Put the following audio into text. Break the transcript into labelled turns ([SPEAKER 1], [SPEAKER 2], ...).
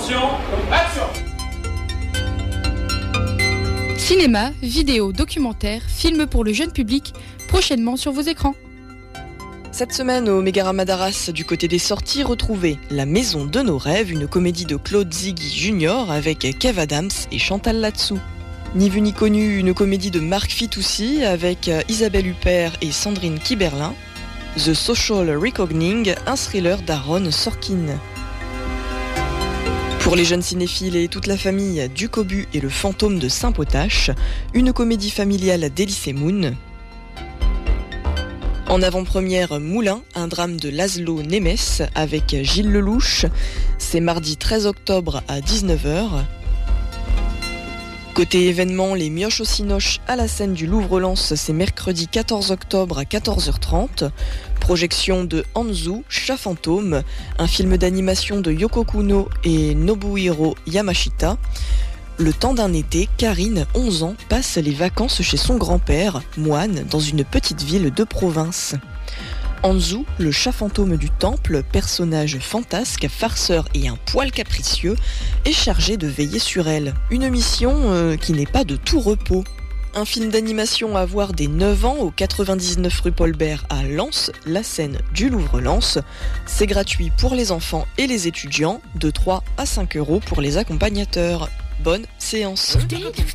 [SPEAKER 1] Attention, action!
[SPEAKER 2] Cinéma, vidéo, documentaire, films pour le jeune public, prochainement sur vos écrans.
[SPEAKER 3] Cette semaine, au Mégarama d'Arras, du côté des sorties, retrouvez La Maison de nos rêves, une comédie de Claude Ziggy Jr. avec Kev Adams et Chantal Latsou. Ni vu ni connu, une comédie de Marc Fitoussi avec Isabelle Huppert et Sandrine Kiberlin. The Social Reckoning, un thriller d'Aaron Sorkin. Pour les jeunes cinéphiles et toute la famille, Du Cobu et le fantôme de Saint-Potache, une comédie familiale d'Elysée Moon. En avant-première, Moulin, un drame de Laszlo Nemes avec Gilles Lelouch. C'est mardi 13 octobre à 19h. Côté événement, les Mioches au Cinoche à la scène du Louvre-Lens, c'est mercredi 14 octobre à 14h30. Projection de Anzu, Chat fantôme, un film d'animation de Yoko Kuno et Nobuhiro Yamashita. Le temps d'un été, Karine, 11 ans, passe les vacances chez son grand-père, moine, dans une petite ville de province. Anzu, le chat fantôme du temple, personnage fantasque, farceur et un poil capricieux, est chargé de veiller sur elle. Une mission qui n'est pas de tout repos. Un film d'animation à voir dès 9 ans au 99 rue Paul Bert à Lens, la scène du Louvre-Lens. C'est gratuit pour les enfants et les étudiants, de 3 à 5 € pour les accompagnateurs. Bonne séance.